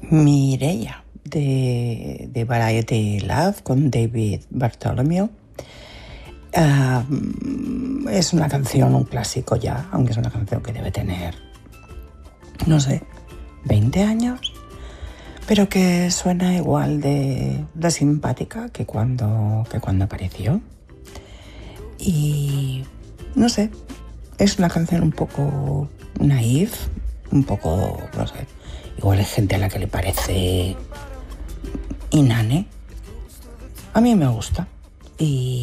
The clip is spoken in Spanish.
Mireia, de Variety Love, con David Bartholomew. Es una canción, un clásico ya, aunque es una canción que debe tener, no sé, 20 años, pero que suena igual de simpática que cuando apareció. Y no sé, es una canción un poco naif, un poco, no sé, igual hay gente a la que le parece inane. A mí me gusta y